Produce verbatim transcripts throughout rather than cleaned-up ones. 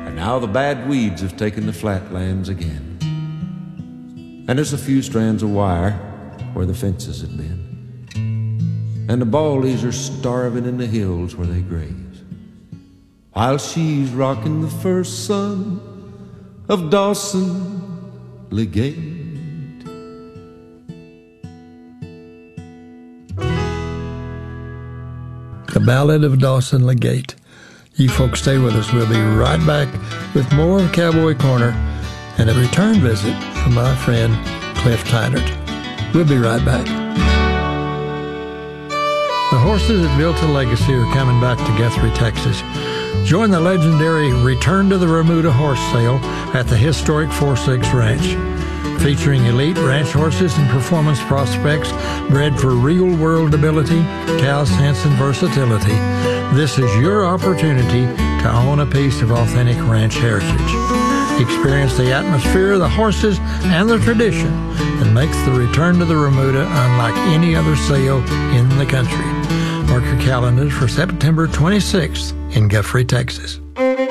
and now the bad weeds have taken the flatlands again. And there's a few strands of wire where the fences had been, and the ballies are starving in the hills where they graze, while she's rocking the first son of Dawson Legate. The Ballad of Dawson Legate. You folks stay with us. We'll be right back with more of Cowboy Corner and a return visit from my friend Cliff Tynert. We'll be right back. The horses that built a legacy are coming back to Guthrie, Texas. Join the legendary Return to the Remuda horse sale at the historic Four Six Ranch. Featuring elite ranch horses and performance prospects bred for real-world ability, cow sense, and versatility, this is your opportunity to own a piece of authentic ranch heritage. Experience the atmosphere, the horses, and the tradition that makes the Return to the Remuda unlike any other sale in the country. Mark your calendars for September twenty-sixth in Guthrie, Texas.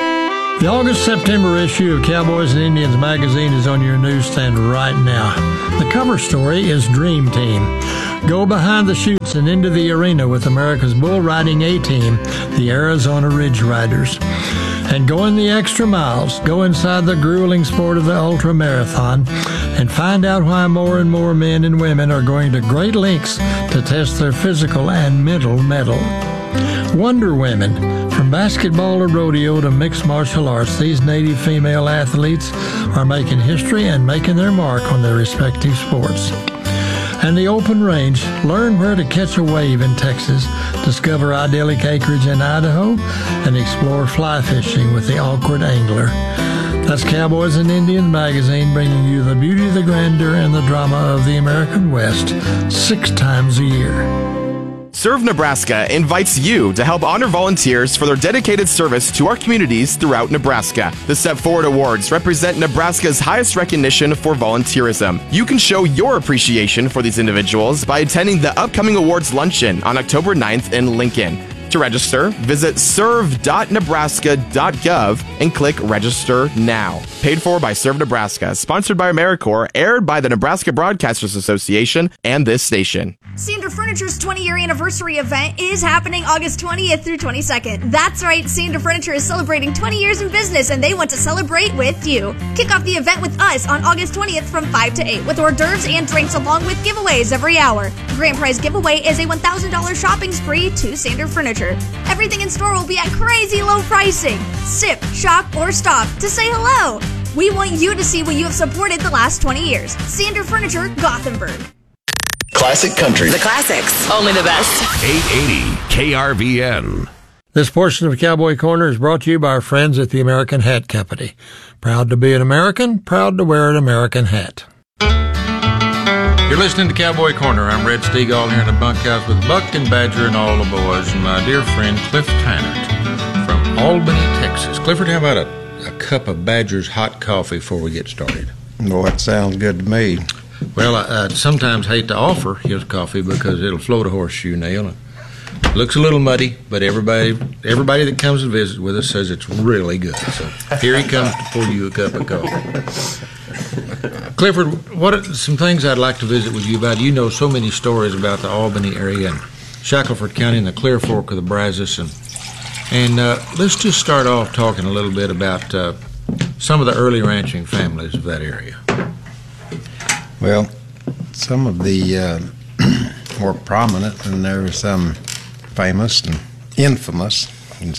The August-September issue of Cowboys and Indians magazine is on your newsstand right now. The cover story is Dream Team. Go behind the chutes and into the arena with America's bull riding A-team, the Arizona Ridge Riders. And go in the extra miles, go inside the grueling sport of the ultra marathon, and find out why more and more men and women are going to great lengths to test their physical and mental mettle. Wonder Women. From basketball to rodeo to mixed martial arts, these native female athletes are making history and making their mark on their respective sports. And the Open Range. Learn where to catch a wave in Texas, discover idyllic acreage in Idaho, and explore fly fishing with the Awkward Angler. That's Cowboys and Indians magazine, bringing you the beauty, the grandeur, and the drama of the American West six times a year. Serve Nebraska invites you to help honor volunteers for their dedicated service to our communities throughout Nebraska. The Step Forward Awards represent Nebraska's highest recognition for volunteerism. You can show your appreciation for these individuals by attending the upcoming awards luncheon on October ninth in Lincoln. To register, visit serve dot nebraska dot gov and click Register Now. Paid for by Serve Nebraska, sponsored by AmeriCorps, aired by the Nebraska Broadcasters Association and this station. Sander Furniture's twenty-year anniversary event is happening August twentieth through twenty-second. That's right, Sander Furniture is celebrating twenty years in business, and they want to celebrate with you. Kick off the event with us on August twentieth from five to eight with hors d'oeuvres and drinks along with giveaways every hour. Grand prize giveaway is a one thousand dollars shopping spree to Sander Furniture. Everything in store will be at crazy low pricing. Sip, shop, or stop to say hello. We want you to see what you have supported the last twenty years. Sander Furniture, Gothenburg. Classic Country. The classics. Only the best. eight eighty K R V N. This portion of Cowboy Corner is brought to you by our friends at the American Hat Company. Proud to be an American, proud to wear an American hat. You're listening to Cowboy Corner. I'm Red Stegall here in the bunkhouse with Buck and Badger and all the boys, and my dear friend Cliff Tynert from Albany, Texas. Clifford, how about a, a cup of Badger's hot coffee before we get started? Well, that sounds good to me. Well, I, I sometimes hate to offer his coffee because it'll float a horseshoe nail. It looks a little muddy, but everybody everybody that comes to visit with us says it's really good. So here he comes to pour you a cup of coffee. Clifford, what are some things I'd like to visit with you about? You know so many stories about the Albany area and Shackelford County and the Clear Fork of the Brazos. And, and uh, let's just start off talking a little bit about uh, some of the early ranching families of that area. Well, some of the uh, more prominent, and there were some famous and infamous,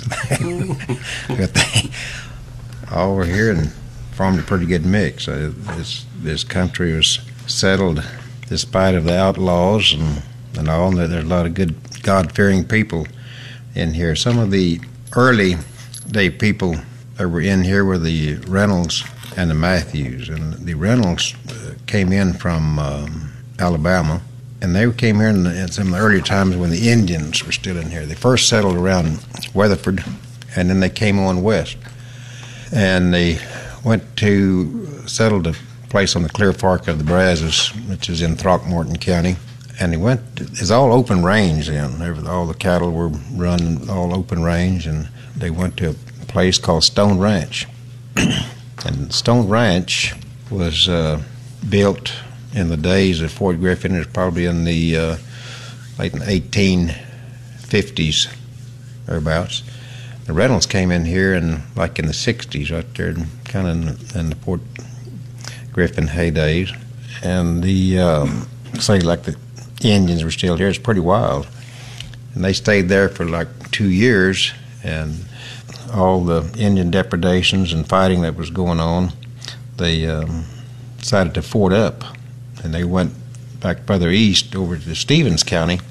but they all were here and formed a pretty good mix. Uh, this this country was settled despite of the outlaws and, and all, and there's a lot of good God-fearing people in here. Some of the early day people that were in here were the Reynolds and the Matthews, and the Reynolds uh, came in from um, Alabama, and they came here in, the, in some of the earlier times when the Indians were still in here. They first settled around Weatherford, and then they came on west, and they went to settle a place on the Clear Fork of the Brazos, which is in Throckmorton County, and they went, it's all open range then. All the cattle were run all open range, and they went to a place called Stone Ranch. And Stone Ranch was uh, built in the days of Fort Griffin. It was probably in the uh, late eighteen fifties, thereabouts. The Reynolds came in here in like in the sixties, right there, kind of in, in the Fort Griffin heydays. And the, um, say, like the Indians were still here. It's pretty wild. And they stayed there for like two years, and all the Indian depredations and fighting that was going on, they um, decided to fort up, and they went back further east over to Stevens County,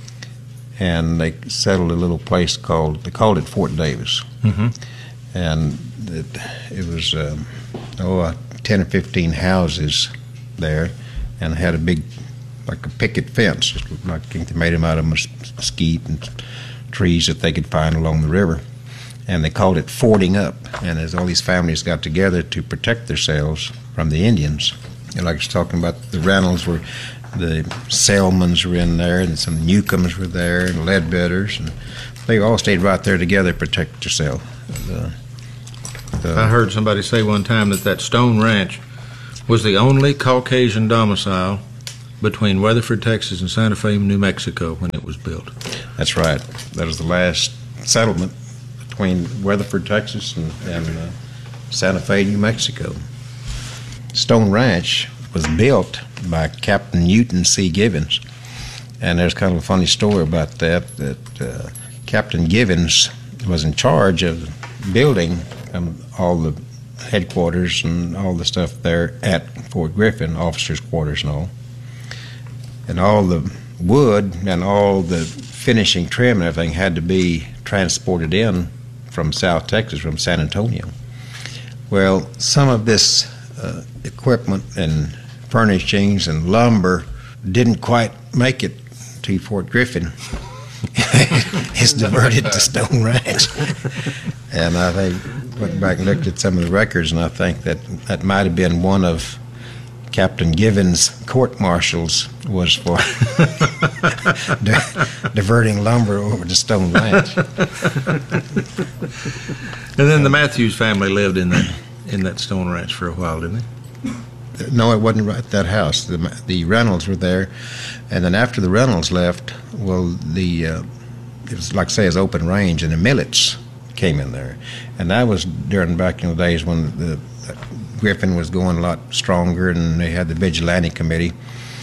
and they settled a little place called, they called it Fort Davis. Mm-hmm. And it, it was, um, oh, uh, ten or fifteen houses there, and had a big, like a picket fence, just looked like they made them out of mesquite and trees that they could find along the river. And they called it forting up, and as all these families got together to protect themselves from the Indians. And like I was talking about, the Reynolds were, the Selmans were in there, and some Newcombs were there, and Ledbetters, and they all stayed right there together to protect themselves. The, the, I heard somebody say one time that that Stone Ranch was the only Caucasian domicile between Weatherford, Texas, and Santa Fe, New Mexico, when it was built. That's right. That was the last settlement between Weatherford, Texas, and, and uh, Santa Fe, New Mexico. Stone Ranch was built by Captain Newton C. Givens, and there's kind of a funny story about that, that uh, Captain Givens was in charge of building um, all the headquarters and all the stuff there at Fort Griffin, officers' quarters and all. And all the wood and all the finishing trim and everything had to be transported in from South Texas, from San Antonio. Well, some of this uh, equipment and furnishings and lumber didn't quite make it to Fort Griffin. It's diverted to Stone Ranch. And I think, went back and looked at some of the records, and I think that that might have been one of Captain Givens' court-martials was for di- diverting lumber over to Stone Ranch. And then the Matthews family lived in that in that Stone Ranch for a while, didn't they? No, it wasn't right at that house. The, the Reynolds were there, and then after the Reynolds left, well, the uh, it was like say, it's open range, and the Millets came in there, and that was during back in the days when the Griffin was going a lot stronger, and they had the Vigilante Committee.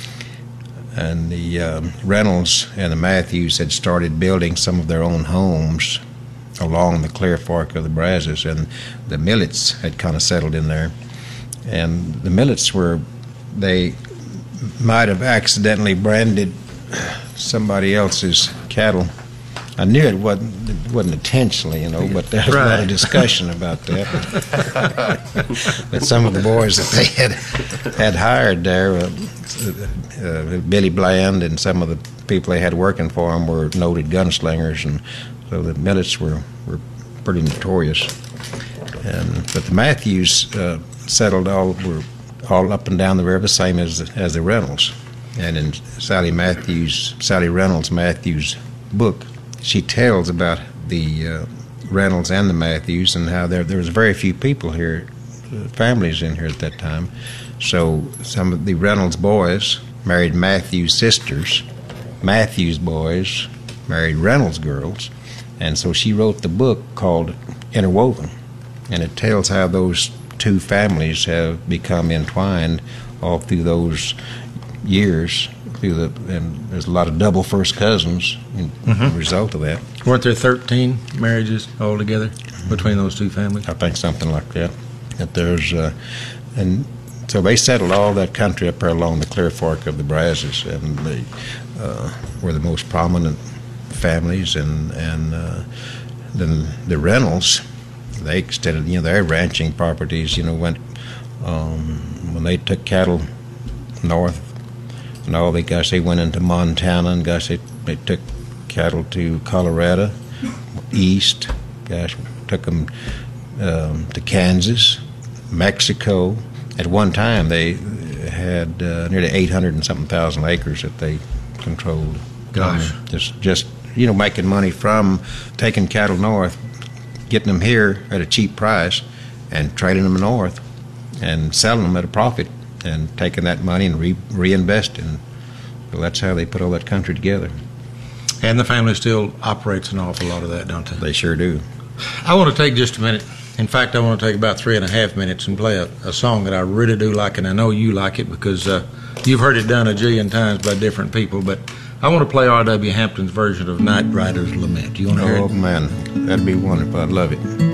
And the um, Reynolds and the Matthews had started building some of their own homes along the Clear Fork of the Brazos, and the Millets had kind of settled in there. And the Millets were, they might have accidentally branded somebody else's cattle. I knew it wasn't, it wasn't intentionally, you know, but there was right. a lot of discussion about that. But some of the boys that they had had hired there, uh, uh, Billy Bland and some of the people they had working for them were noted gunslingers, and so the Millets were, were pretty notorious. And but the Matthews uh, settled all were all up and down the river, same as as the Reynolds. And in Sally Matthews, Sally Reynolds Matthews' book, she tells about the uh, Reynolds and the Matthews and how there there was very few people here, uh, families in here at that time. So some of the Reynolds boys married Matthews' sisters, Matthews boys married Reynolds girls, and so she wrote the book called Interwoven, and it tells how those two families have become entwined all through those years. Through the, and there's a lot of double first cousins in mm-hmm. result of that. Weren't there thirteen marriages altogether between those two families? I think something like that. That there's, uh, and so they settled all that country up there along the Clear Fork of the Brazos, and they uh, were the most prominent families. And and uh, then the Reynolds, they extended, you know, their ranching properties. You know, went um, when they took cattle north. And all they, gosh, they went into Montana, and gosh, they, they took cattle to Colorado, east, gosh, took them um, to Kansas, Mexico. At one time, they had uh, nearly eight hundred and something thousand acres that they controlled. Gosh. Um, just, just, you know, making money from taking cattle north, getting them here at a cheap price, and trailing them north and selling them at a profit and taking that money and re- reinvesting. Well, that's how they put all that country together. And the family still operates an awful lot of that, don't they? They sure do. I want to take just a minute. In fact, I want to take about three and a half minutes and play a, a song that I really do like, and I know you like it because uh, you've heard it done a jillion times by different people, but I want to play R W Hampton's version of Night Rider's Lament. Do you want to hear it? Oh, man, that'd be wonderful. I'd love it.